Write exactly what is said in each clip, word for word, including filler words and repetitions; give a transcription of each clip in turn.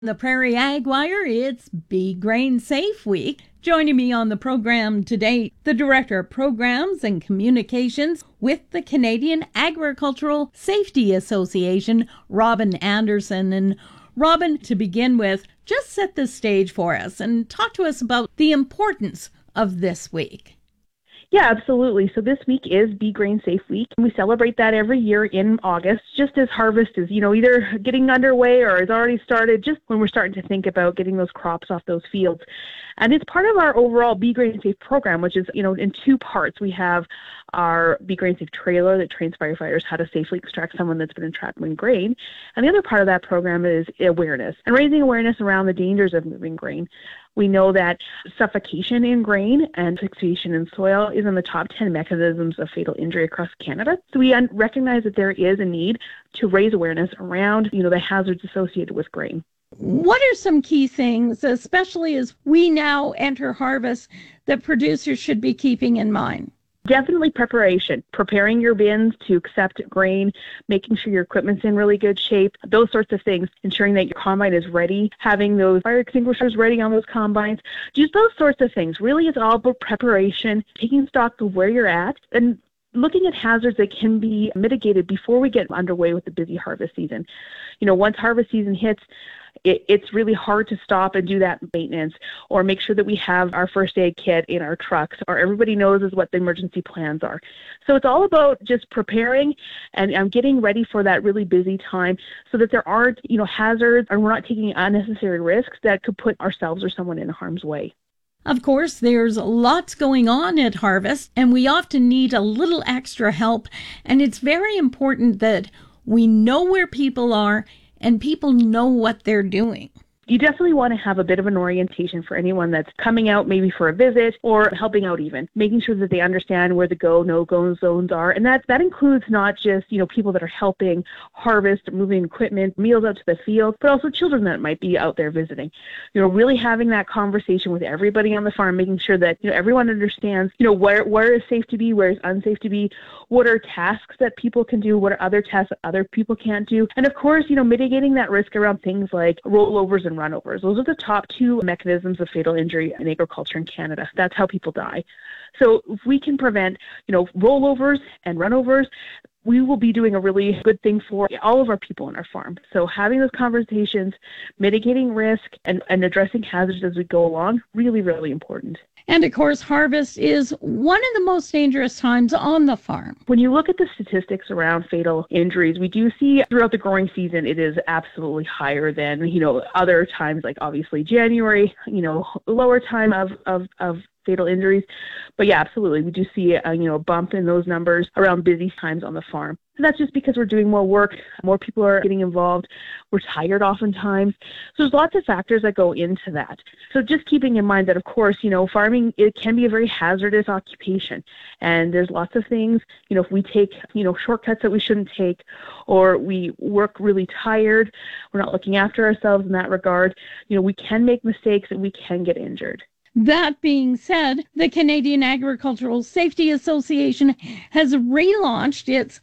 The Prairie Ag Wire, it's Be Grain Safe Week. Joining me on the program today, the Director of Programs and Communications with the Canadian Agricultural Safety Association, Robin Anderson. And Robin, to begin with, just set the stage for us and talk to us about the importance of this week. Yeah, absolutely. So this week is Be Grain Safe Week. We celebrate that every year in August, just as harvest is, you know, either getting underway or has already started, just when we're starting to think about getting those crops off those fields. And it's part of our overall Be Grain Safe program, which is, you know, in two parts. We have our Be Grain Safe trailer that trains firefighters how to safely extract someone that's been entrapped in grain. And the other part of that program is awareness and raising awareness around the dangers of moving grain. We know that suffocation in grain and asphyxiation in soil is in the top ten mechanisms of fatal injury across Canada. So we un- recognize that there is a need to raise awareness around, you know, the hazards associated with grain. What are some key things, especially as we now enter harvest, that producers should be keeping in mind? Definitely preparation, preparing your bins to accept grain, making sure your equipment's in really good shape, those sorts of things, ensuring that your combine is ready, having those fire extinguishers ready on those combines, just those sorts of things. Really, it's all about preparation, taking stock of where you're at, and looking at hazards that can be mitigated before we get underway with the busy harvest season. You know, once harvest season hits, It, it's really hard to stop and do that maintenance or make sure that we have our first aid kit in our trucks or everybody knows is what the emergency plans are. So it's all about just preparing and um, getting ready for that really busy time so that there aren't, you know, hazards and we're not taking unnecessary risks that could put ourselves or someone in harm's way. Of course, there's lots going on at harvest, and we often need a little extra help, and it's very important that we know where people are and people know what they're doing. You definitely want to have a bit of an orientation for anyone that's coming out maybe for a visit or helping out even, making sure that they understand where the go, no-go zones are. And that, that includes not just, you know, people that are helping harvest, moving equipment, meals out to the field, but also children that might be out there visiting. You know, really having that conversation with everybody on the farm, making sure that, you know, everyone understands, you know, where, where is safe to be, where is unsafe to be, what are tasks that people can do, what are other tasks that other people can't do. And of course, you know, mitigating that risk around things like rollovers and runovers. Those are the top two mechanisms of fatal injury in agriculture in Canada. That's how people die. So if we can prevent, you know, rollovers and runovers, we will be doing a really good thing for all of our people on our farm. So having those conversations, mitigating risk, and, and addressing hazards as we go along, really, really important. And of course, harvest is one of the most dangerous times on the farm. When you look at the statistics around fatal injuries, we do see throughout the growing season, it is absolutely higher than, you know, other times, like obviously January, you know, lower time of, of, of fatal injuries. But yeah, absolutely. We do see a, you know, a bump in those numbers around busy times on the farm. And that's just because we're doing more work, more people are getting involved, we're tired oftentimes. So there's lots of factors that go into that. So just keeping in mind that, of course, you know, farming, it can be a very hazardous occupation. And there's lots of things, you know, if we take, you know, shortcuts that we shouldn't take, or we work really tired, we're not looking after ourselves in that regard, you know, we can make mistakes and we can get injured. That being said, the Canadian Agricultural Safety Association has relaunched its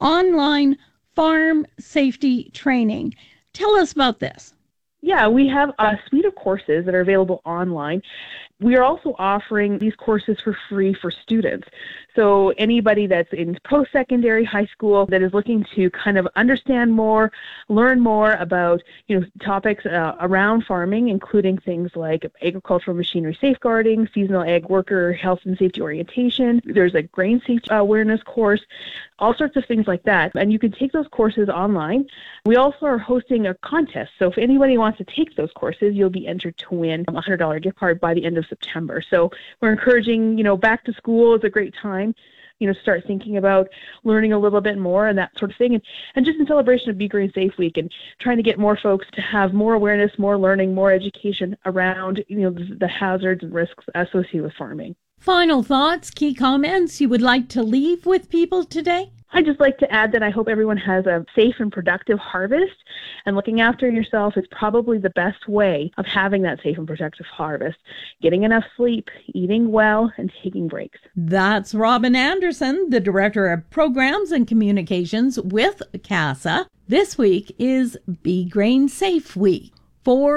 online farm safety training. Tell us about this. Yeah, we have a suite of courses that are available online. We are also offering these courses for free for students. So anybody that's in post-secondary high school that is looking to kind of understand more, learn more about, you know, topics uh, around farming, including things like agricultural machinery safeguarding, seasonal ag worker health and safety orientation. There's a grain safety awareness course, all sorts of things like that. And you can take those courses online. We also are hosting a contest. So if anybody wants to take those courses, you'll be entered to win a one hundred dollars gift card by the end of September. So we're encouraging, you know, back to school is a great time, you know, start thinking about learning a little bit more and that sort of thing. And, and just in celebration of Be Grain Safe Week and trying to get more folks to have more awareness, more learning, more education around, you know, the, the hazards and risks associated with farming. Final thoughts, key comments you would like to leave with people today? I'd just like to add that I hope everyone has a safe and productive harvest, and looking after yourself is probably the best way of having that safe and productive harvest. Getting enough sleep, eating well, and taking breaks. That's Robin Anderson, the Director of Programs and Communications with CASA. This week is Be Grain Safe Week. four